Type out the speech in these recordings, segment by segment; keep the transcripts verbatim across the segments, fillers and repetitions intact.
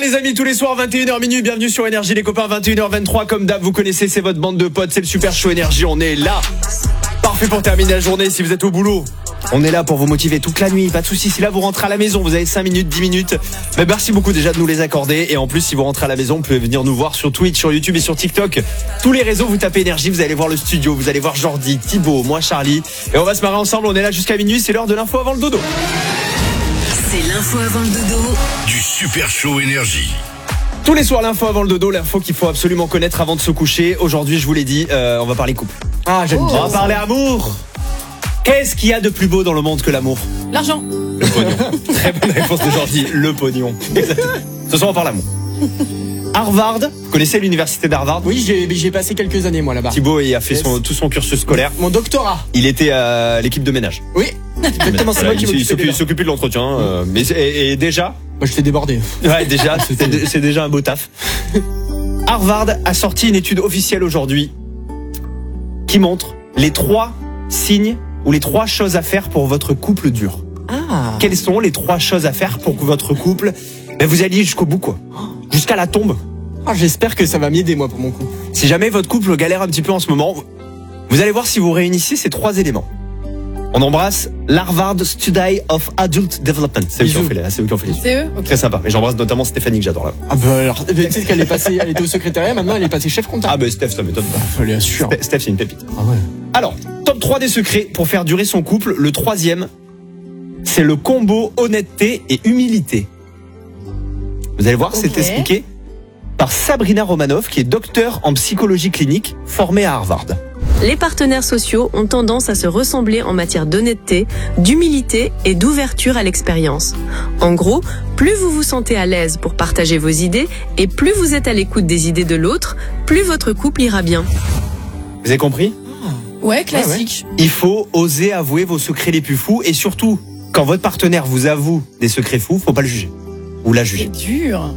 les amis, tous les soirs vingt et une heures minuit, bienvenue sur Énergie les copains, vingt et une heures vingt-trois comme d'hab, vous connaissez, c'est votre bande de potes, c'est le Super Show Énergie, on est là. Parfait pour terminer la journée si vous êtes au boulot. On est là pour vous motiver toute la nuit, pas de soucis. Si là vous rentrez à la maison, vous avez cinq minutes, dix minutes. Mais merci beaucoup déjà de nous les accorder. Et en plus, si vous rentrez à la maison, vous pouvez venir nous voir sur Twitch, sur YouTube et sur TikTok. Tous les réseaux, vous tapez Énergie, vous allez voir le studio, vous allez voir Jordi, Thibaut, moi Charlie. Et on va se marrer ensemble, on est là jusqu'à minuit, c'est l'heure de l'info avant le dodo. C'est l'info avant le dodo du Super Show Énergie. Tous les soirs, l'info avant le dodo, l'info qu'il faut absolument connaître avant de se coucher. Aujourd'hui, je vous l'ai dit, euh, on va parler couple. Ah, j'aime Oh, bien. on va parler amour. Qu'est-ce qu'il y a de plus beau dans le monde que l'amour? L'argent. Le pognon. Très bonne réponse de Jordi, le pognon. Ce soir, on parle amour. Harvard, vous connaissez l'université d'Harvard? Oui, j'ai, j'ai passé quelques années, moi, là-bas. Thibaut, il a fait son, tout son cursus scolaire. Mon doctorat. Il était à l'équipe de ménage. Oui. Exactement, c'est Voilà, moi qui il m'occupais s'occupait, de il s'occupait de l'entretien. euh, mais et, et déjà, Moi, je t'ai débordé. ouais, déjà, c'est, c'est déjà un beau taf. Harvard a sorti une étude officielle aujourd'hui qui montre les trois signes ou les trois choses à faire pour votre couple dur. Ah. Quelles sont les trois choses à faire pour que votre couple, ben vous alliez jusqu'au bout, quoi, jusqu'à la tombe. Ah, j'espère que ça va m'aider, moi, pour mon coup. Si jamais votre couple galère un petit peu en ce moment, vous allez voir si vous réunissez ces trois éléments. On embrasse l'Harvard Study of Adult Development. C'est eux qui ont fait les, c'est eux qui ont fait les C'est eux. Ok. Très sympa. Et j'embrasse notamment Stéphanie que j'adore là. Ah, bah, alors, tu sais qu'elle est passée, elle était au secrétariat, maintenant, elle est passée chef comptable. Ah ben Steph, ça m'étonne pas. Fallait assurer. Ste- Steph, c'est une pépite. Ah, ouais. Alors, top trois des secrets pour faire durer son couple. Le troisième, c'est le combo honnêteté et humilité. Vous allez voir, c'est Ok. expliqué par Sabrina Romanoff, qui est docteure en psychologie clinique, formée à Harvard. Les partenaires sociaux ont tendance à se ressembler en matière d'honnêteté, d'humilité et d'ouverture à l'expérience. En gros, plus vous vous sentez à l'aise pour partager vos idées et plus vous êtes à l'écoute des idées de l'autre, plus votre couple ira bien. Vous avez compris? Ouais, classique. Il faut oser avouer vos secrets les plus fous et surtout, quand votre partenaire vous avoue des secrets fous, faut pas le juger ou la C'est juger. dur.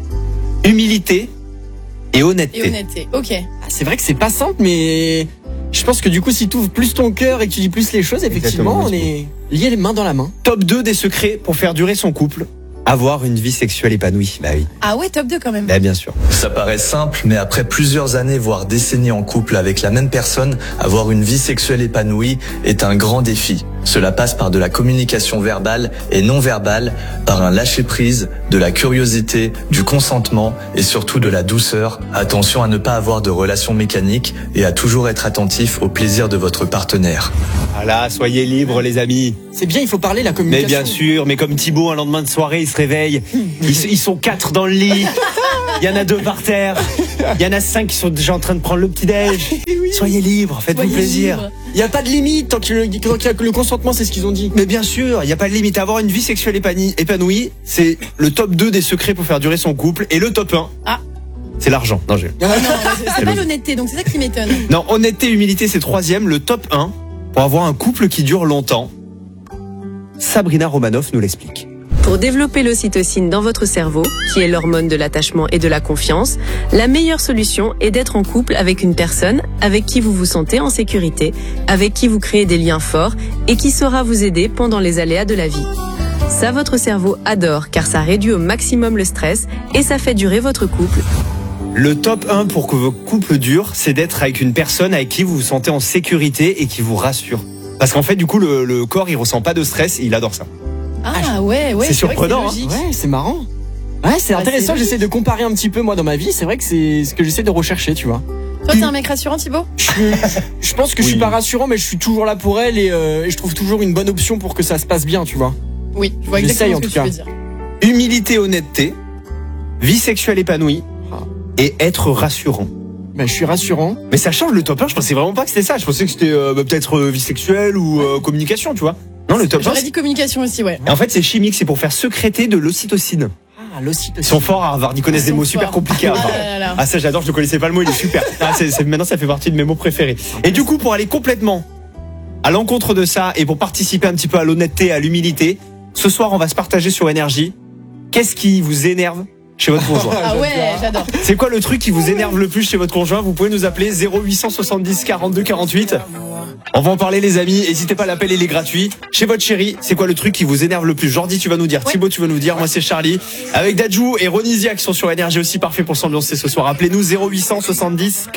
Humilité et honnêteté. Et honnêteté. Ok. Ah, c'est vrai que c'est pas simple, mais je pense que du coup, si tu ouvres plus ton cœur et que tu dis plus les choses, effectivement, Exactement. on est liés les mains dans la main. Top deux des secrets pour faire durer son couple. Avoir une vie sexuelle épanouie. Bah oui, Ah ouais, top deux quand même. bah bien sûr. Ça paraît simple, mais après plusieurs années, voire décennies en couple avec la même personne, avoir une vie sexuelle épanouie est un grand défi. Cela passe par de la communication verbale et non verbale, par un lâcher-prise, de la curiosité, du consentement et surtout de la douceur. Attention à ne pas avoir de relations mécaniques et à toujours être attentif au plaisir de votre partenaire. Voilà, soyez libres les amis. C'est bien, il faut parler la Mais communication. bien sûr, mais comme Thibaut, un lendemain de soirée, il se réveille. Ils, ils sont quatre dans le lit. Il y en a deux par terre. Il y en a cinq qui sont déjà en train de prendre le petit-déj. Soyez libres, faites-vous Soyez plaisir. libres. Il n'y a pas de limite tant qu'il y a le, tant qu'il y a que le consentement, c'est ce qu'ils ont dit. Mais bien sûr, il n'y a pas de limite. Avoir une vie sexuelle épani- épanouie, c'est le top deux des secrets pour faire durer son couple. Et le top un, Ah. c'est l'argent. Non, je... Ah non, c'est c'est pas l'honnêteté, donc c'est ça qui m'étonne. non, honnêteté, humilité, c'est troisième. Le top un, pour avoir un couple qui dure longtemps. Sabrina Romanoff nous l'explique. Pour développer l'ocytocine dans votre cerveau, qui est l'hormone de l'attachement et de la confiance, la meilleure solution est d'être en couple avec une personne avec qui vous vous sentez en sécurité, avec qui vous créez des liens forts et qui saura vous aider pendant les aléas de la vie. Ça, votre cerveau adore car ça réduit au maximum le stress et ça fait durer votre couple. Le top un pour que vos couples durent, c'est d'être avec une personne avec qui vous vous sentez en sécurité et qui vous rassure. Parce qu'en fait, du coup, le, le corps, il ressent pas de stress et il adore ça. Ah ouais, ouais. C'est vrai que surprenant, logique. Ouais, c'est marrant. Ouais, c'est Ouais, intéressant. c'est J'essaie de comparer un petit peu, moi, dans ma vie. C'est vrai que c'est ce que j'essaie de rechercher, tu vois. Toi, t'es un mec rassurant, Thibaut? Je, je pense que je Oui. suis pas rassurant, mais je suis toujours là pour elle et, euh, et je trouve toujours une bonne option pour que ça se passe bien, tu vois. Oui, je vois J'essaye, exactement en ce que tout tu cas. veux dire. Humilité, honnêteté, vie sexuelle épanouie et être rassurant. Bah, je suis rassurant. Mais ça change le top un, je pensais vraiment pas que c'était ça. Je pensais que c'était euh, bah, peut-être euh, vie sexuelle ou euh, communication, tu vois. Non, le top un, J'aurais c'est- dit communication aussi, ouais. et en fait, c'est chimique, c'est pour faire sécréter de l'ocytocine. Ah, l'ocytocine. Ils sont forts à Harvard, ils connaissent Ils des sont mots super forts. compliqués à Harvard. Ah là là. Ah ça j'adore, je ne connaissais pas le mot, il est super. Ah, c'est, c'est, maintenant ça fait partie de mes mots préférés. Et du coup pour aller complètement à l'encontre de ça et pour participer un petit peu à l'honnêteté et à l'humilité, ce soir on va se partager sur Énergie. Qu'est-ce qui vous énerve chez votre conjoint? Ah ouais, j'adore. C'est quoi le truc qui vous énerve le plus chez votre conjoint? Vous pouvez nous appeler zéro huit cent soixante-dix quarante-deux quarante-huit. On va en parler les amis, n'hésitez pas, l'appel il est gratuit. Chez votre chérie, c'est quoi le truc qui vous énerve le plus? Jordi, tu vas nous dire, Ouais. Thibaut, tu vas nous dire, moi c'est Charlie. Avec Dadju et Ronisia qui sont sur Énergie aussi, parfait pour s'ambiancer ce soir. Appelez-nous zéro huit cent soixante-dix